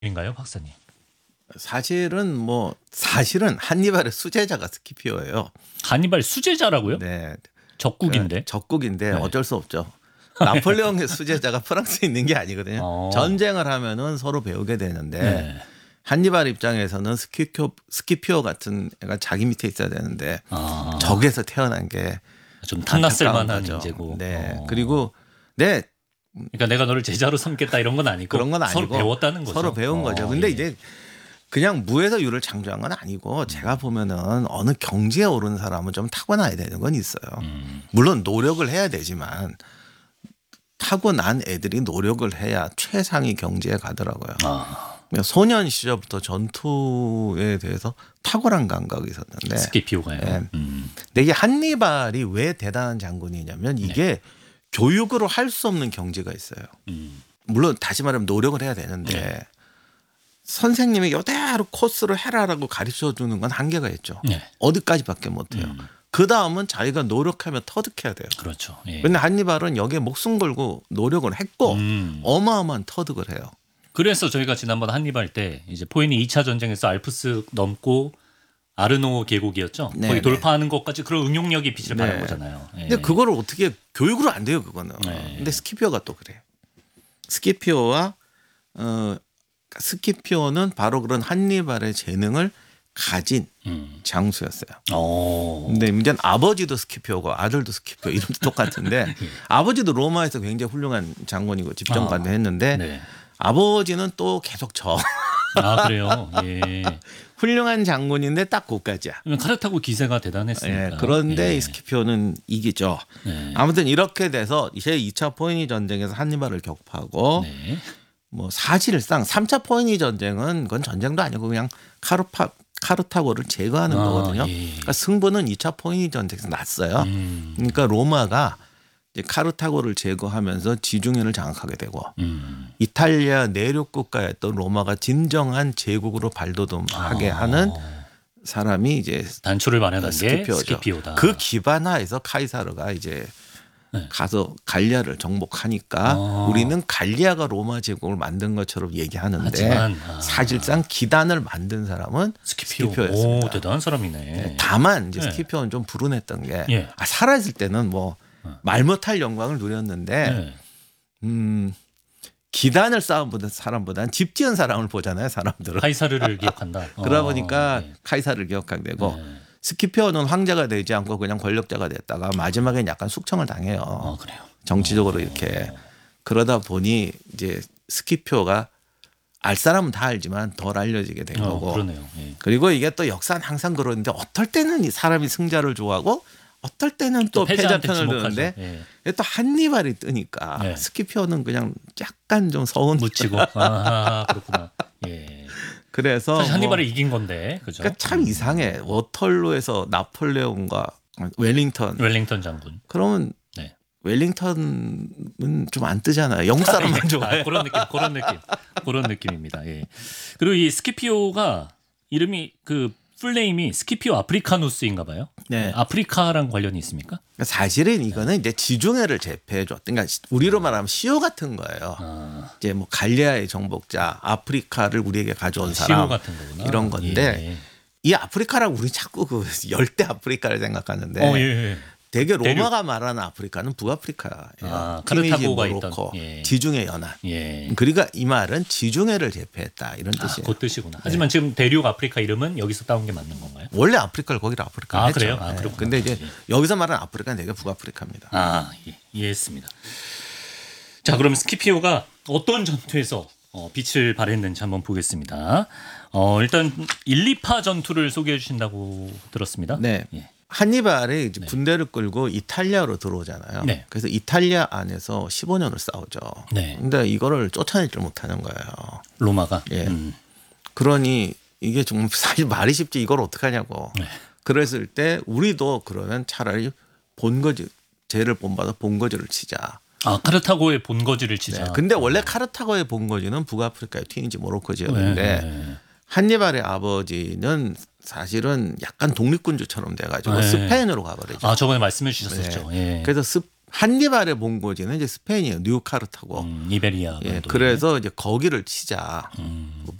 인가요, 박사님? 사실은 한니발의 수제자가 스키피오예요. 한니발 수제자라고요? 네, 적국인데. 적국인데 네. 어쩔 수 없죠. 나폴레옹의 수제자가 프랑스에 있는 게 아니거든요. 전쟁을 하면은 서로 배우게 되는데 네. 한니발 입장에서는 스키피오 같은 애가 자기 밑에 있어야 되는데 아, 적에서 태어난 게 좀 탐났을 안타까운 만한 거죠. 인재고. 네, 그리고 네 그러니까 내가 너를 제자로 삼겠다 이런 건 아니고 그런 건 아니고 서로 배웠다는 거죠. 서로 배운 거죠. 근데 예. 이제 그냥 무에서 유를 창조한 건 아니고 제가 보면은 어느 경지에 오르는 사람은 좀 타고나야 되는 건 있어요. 물론 노력을 해야 되지만 타고난 애들이 노력을 해야 최상위 경지에 가더라고요. 그러니까 소년 시절부터 전투에 대해서 탁월한 감각이 있었는데 스키피오가요. 네. 근데 이게 한니발이 왜 대단한 장군이냐면 이게 교육으로 할 수 없는 경지가 있어요. 물론 다시 말하면 노력을 해야 되는데 선생님이 이대로 코스로 해라라고 가르쳐 주는 건 한계가 있죠. 네. 어디까지밖에 못해요. 그 다음은 자기가 노력하며 터득해야 돼요. 그렇죠. 예. 근데 한니발은 여기에 목숨 걸고 노력을 했고 어마어마한 터득을 해요. 그래서 저희가 지난번 한니발 때 이제 포인이 2차 전쟁에서 알프스 넘고 아르노 계곡이었죠. 네, 거기 네. 돌파하는 것까지 그런 응용력이 빛을 발한 네. 거잖아요. 예. 근데 그거를 어떻게 교육으로 안 돼요, 그거는. 네. 근데 스키피오가 또 그래요. 스키피오는 바로 그런 한니발의 재능을 가진 장수였어요. 근데 문제는 아버지도 스키피오고 아들도 스키피오 이름도 똑같은데 아버지도 로마에서 굉장히 훌륭한 장군이고 집정관도 했는데 네. 아버지는 또 계속 아 그래요. 예. 훌륭한 장군인데 딱 그까지야. 카르타고 기세가 대단했으니까. 그런데 예. 이 스키피오는 이기죠. 네. 아무튼 이렇게 돼서 이제 2차 포에니 전쟁에서 한니발을 격파하고 네. 뭐 사실상 3차 포에니 전쟁은 그건 전쟁도 아니고 그냥 카르타고를 제거하는 거거든요. 예. 그러니까 승부는 2차 포에니 전쟁에서 났어요. 그러니까 로마가 이제 카르타고를 제거하면서 지중해를 장악하게 되고 이탈리아 내륙 국가였던 로마가 진정한 제국으로 발돋움하게 하는 사람이 이제 단초를 마련한 게 스키피오죠. 스키피오다. 그 기반하에서 카이사르가 이제 가서 갈리아를 정복하니까 우리는 갈리아가 로마 제국을 만든 것처럼 얘기하는데 하지만, 사실상 기단을 만든 사람은 스키피오였습니다. 오, 대단한 사람이네. 다만 이제 네. 스키피오는 좀 불운했던 게 예. 살아있을 때는 뭐 말 못할 영광을 누렸는데 네. 기단을 쌓은 사람보다는 집 지은 사람을 보잖아요, 사람들은. 카이사르를 기억한다. 그러다 보니까 네. 카이사르를 기억하게 되고 네. 스키피오는 황제가 되지 않고 그냥 권력자가 됐다가 마지막엔 약간 숙청을 당해요. 그래요. 정치적으로 이렇게. 그러다 보니 이제 스키피오가 알 사람은 다 알지만 덜 알려지게 된 거고. 그러네요. 예. 그리고 이게 또 역사는 항상 그러는데 어떨 때는 이 사람이 승자를 좋아하고 어떨 때는 또 패자 패자한테 편을 지목하죠. 드는데 예. 또 한니발이 뜨니까 네. 스키피오는 그냥 약간 좀 서운. 묻히고. 아, 그렇구나. 예. 그래서 사실 한니발을 이긴 건데, 그죠? 그러니까 참 이상해. 워털루에서 나폴레옹과 웰링턴 장군. 그러면 네. 웰링턴은 좀 안 뜨잖아요. 영국 사람만 좋아해. 그런 느낌입니다. 예. 그리고 이 스키피오가 이름이 그 풀네임이 스키피오 아프리카누스인가 봐요. 네. 아프리카랑 관련이 있습니까? 사실은 이거는 이제 지중해를 제패해 줬. 그러니까 우리로 말하면 시오 같은 거예요. 이제 뭐 갈리아의 정복자, 아프리카를 우리에게 가져온 사람, 시오 같은 거구나. 이런 건데 예. 이 아프리카라고 우리 자꾸 그 열대 아프리카를 생각하는데 예. 되게 로마가 말하는 아프리카는 북아프리카예요. 카르타고가 튀니지, 모로코, 있던, 지중해 연안. 예. 그러니까 이 말은 지중해를 제패했다 이런 뜻이에요. 그 뜻이구나. 하지만 지금 대륙 아프리카 이름은 여기서 따온 게 맞는 건가요? 원래 아프리카를 거기를 아프리카 했죠. 그래요? 그렇구나. 근데 이제 여기서 말하는 아프리카는 되게 북아프리카입니다. 예. 이해했습니다. 자, 그럼 스키피오가 어떤 전투에서 빛을 발했는지 한번 보겠습니다. 일단 1, 2파 전투를 소개해 주신다고 들었습니다. 네. 예. 한니발이 이제 군대를 끌고 이탈리아로 들어오잖아요. 네. 그래서 이탈리아 안에서 15년을 싸우죠. 네. 근데 이거를 쫓아내질 못하는 거예요. 로마가. 예. 그러니 이게 좀 사실 말이 쉽지 이걸 어떡하냐고. 네. 그랬을 때 우리도 그러면 차라리 본거지 죄를 본받아 본거지를 치자. 카르타고의 본거지를 치자. 네. 근데 원래 카르타고의 본거지는 북아프리카의 튀니지 모로코지였는데 네. 한니발의 아버지는 사실은 약간 독립군주처럼 돼가지고 네. 스페인으로 가버리죠. 저번에 말씀해 주셨었죠. 네. 예. 그래서 한니발의 본고지는 이제 스페인이에요. 뉴카르타고. 이베리아. 예, 반도에. 그래서 이제 거기를 치자.